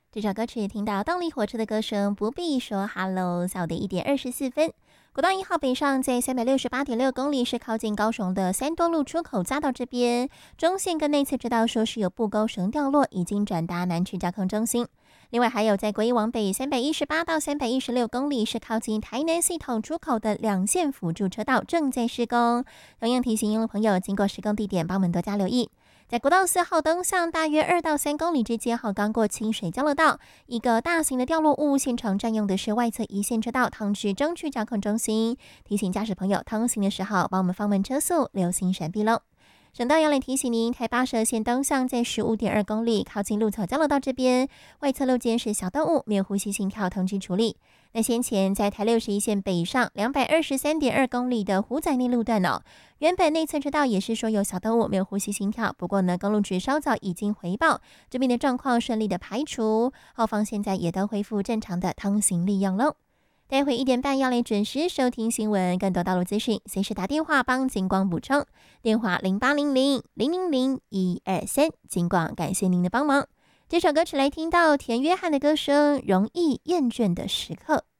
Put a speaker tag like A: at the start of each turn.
A: 这首歌曲听到动力火车的歌声，不必说 Hello。下午的1点24分，国道1号北上在368.6公里，是靠近高雄的三多路出口匝道这边，中线跟内侧知道说是有布钩绳掉落，已经转达南区交通中心。另外还有在国一往北318到316公里，是靠近台南系统出口的两线辅助车道正在施工，同样提醒用路朋友经过施工地点，帮我们多加留意。在国道4号东向大约2到3公里之间，刚过清水交流道，一个大型的掉落物，现场占用的是外侧一线车道，通知争取交控中心，提醒驾驶朋友通行的时候，帮我们放慢车速，留心闪避喽。省道要来提醒您，台812线东向在15.2公里，靠近鹿草交流道这边，外侧路肩是小动物，没有呼吸心跳，通知处理。那先前在台61线北上223.2公里的虎仔内路段原本内侧车道也是说有小动物没有呼吸心跳，不过呢，公路局稍早已经回报，这边的状况顺利的排除，后方现在也都恢复正常的通行利用喽。待会1点半要来准时收听新闻，更多道路资讯，随时打电话帮警广补充，电话0800-000-123，警广感谢您的帮忙。这首歌曲来听到田约翰的歌声《容易厌倦的时刻》。